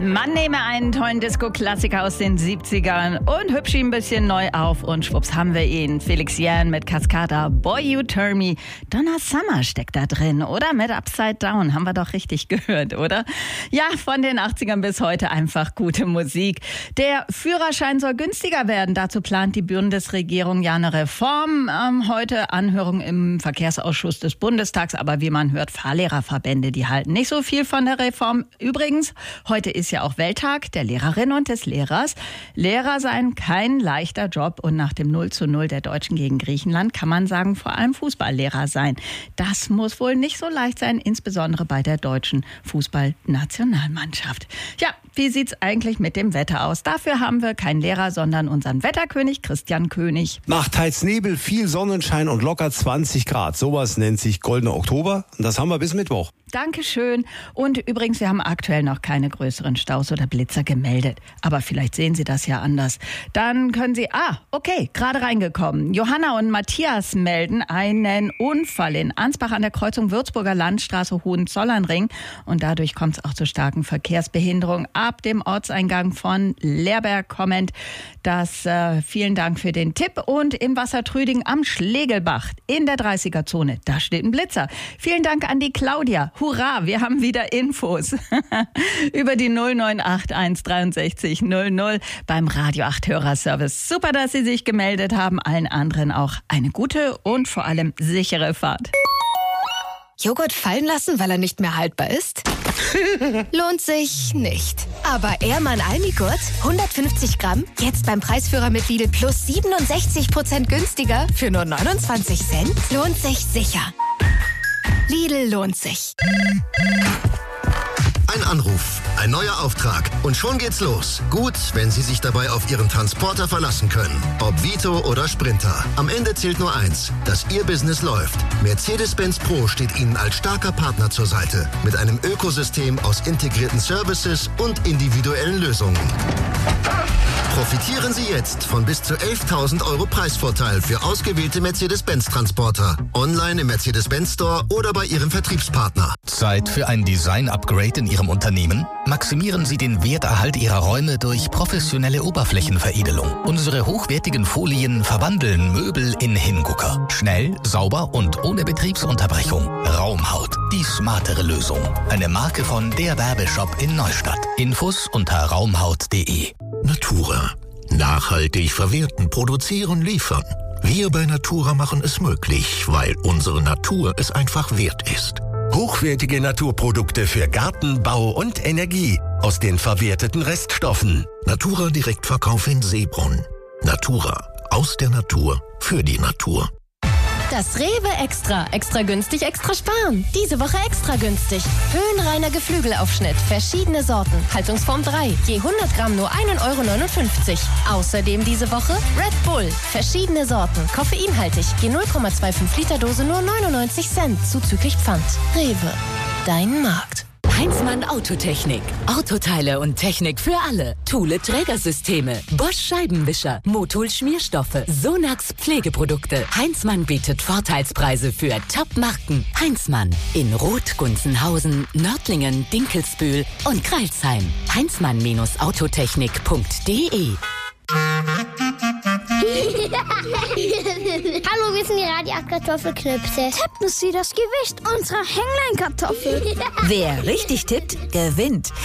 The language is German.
Man nehme einen tollen Disco-Klassiker aus den 70ern und hübsch ihn ein bisschen neu auf und schwupps haben wir ihn. Felix Jähn mit Cascada, Boy You Turn Me. Donna Summer steckt da drin, oder? Mit Upside Down, haben wir doch richtig gehört, oder? Ja, von den 80ern bis heute einfach gute Musik. Der Führerschein soll günstiger werden. Dazu plant die Bundesregierung ja eine Reform. Heute Anhörung im Verkehrsausschuss des Bundestags. Aber wie man hört, Fahrlehrerverbände, die halten nicht so viel von der Reform. Übrigens, heute ist ja auch Welttag der Lehrerin und des Lehrers. Lehrer seien kein leichter Job und nach dem 0:0 der Deutschen gegen Griechenland kann man sagen, vor allem Fußballlehrer sein. Das muss wohl nicht so leicht sein, insbesondere bei der deutschen Fußballnationalmannschaft. Ja, wie sieht's eigentlich mit dem Wetter aus? Dafür haben wir keinen Lehrer, sondern unseren Wetterkönig Christian König. Nach teils Nebel, viel Sonnenschein und locker 20 Grad. Sowas nennt sich Goldener Oktober und das haben wir bis Mittwoch. Dankeschön. Und übrigens, wir haben aktuell noch keine größeren Staus oder Blitzer gemeldet. Aber vielleicht sehen Sie das ja anders. Dann können Sie, okay, gerade reingekommen. Johanna und Matthias melden einen Unfall in Ansbach an der Kreuzung Würzburger Landstraße Hohenzollernring. Und dadurch kommt es auch zu starken Verkehrsbehinderungen ab dem Ortseingang von Leerberg kommend. Vielen Dank für den Tipp. Und in Wassertrüding am Schlegelbach in der 30er-Zone, da steht ein Blitzer. Vielen Dank an die Claudia. Hurra, wir haben wieder Infos über die 0981 63 00 beim Radio 8 Hörerservice. Super, dass Sie sich gemeldet haben. Allen anderen auch eine gute und vor allem sichere Fahrt. Joghurt fallen lassen, weil er nicht mehr haltbar ist? Lohnt sich nicht. Aber Ehrmann Almigurt, 150 Gramm, jetzt beim Preisführer mit Lidl plus 67% günstiger für nur 29 Cent? Lohnt sich sicher. Lidl lohnt sich. Ein Anruf, ein neuer Auftrag und schon geht's los. Gut, wenn Sie sich dabei auf Ihren Transporter verlassen können. Ob Vito oder Sprinter. Am Ende zählt nur eins, dass Ihr Business läuft. Mercedes-Benz Pro steht Ihnen als starker Partner zur Seite. Mit einem Ökosystem aus integrierten Services und individuellen Lösungen. Profitieren Sie jetzt von bis zu 11.000 € Preisvorteil für ausgewählte Mercedes-Benz-Transporter. Online im Mercedes-Benz Store oder bei Ihrem Vertriebspartner. Zeit für ein Design-Upgrade in Ihrem Unternehmen? Maximieren Sie den Werterhalt Ihrer Räume durch professionelle Oberflächenveredelung. Unsere hochwertigen Folien verwandeln Möbel in Hingucker. Schnell, sauber und ohne Betriebsunterbrechung. Raumhaut, die smartere Lösung. Eine Marke von Der Werbeshop in Neustadt. Infos unter raumhaut.de. Natura. Nachhaltig verwerten, produzieren, liefern. Wir bei Natura machen es möglich, weil unsere Natur es einfach wert ist. Hochwertige Naturprodukte für Garten, Bau und Energie aus den verwerteten Reststoffen. Natura Direktverkauf in Seebrunn. Natura. Aus der Natur. Für die Natur. Das Rewe Extra. Extra günstig, extra sparen. Diese Woche extra günstig. Höhenreiner Geflügelaufschnitt. Verschiedene Sorten. Haltungsform 3. Je 100 Gramm nur 1,59 €. Außerdem diese Woche Red Bull. Verschiedene Sorten. Koffeinhaltig. Je 0,25 Liter Dose nur 99 Cent. Zuzüglich Pfand. Rewe. Dein Markt. Heinzmann Autotechnik. Autoteile und Technik für alle. Thule Trägersysteme. Bosch Scheibenwischer. Motul Schmierstoffe. Sonax Pflegeprodukte. Heinzmann bietet Vorteilspreise für Top-Marken. Heinzmann. In Roth, Gunzenhausen, Nördlingen, Dinkelsbühl und Crailsheim. Heinzmann-autotechnik.de. Hallo, wir sind die Radio 8 Kartoffelknöpfe. Tippen Sie das Gewicht unserer Hänglein-Kartoffel. Wer richtig tippt, gewinnt.